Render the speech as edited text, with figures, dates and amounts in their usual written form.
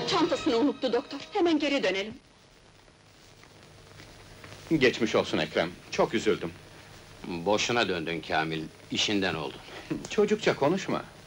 Çantasını unuttu doktor, hemen geri dönelim. Geçmiş olsun Ekrem, çok üzüldüm. Boşuna döndün Kamil, işinden oldu. Çocukça konuşma.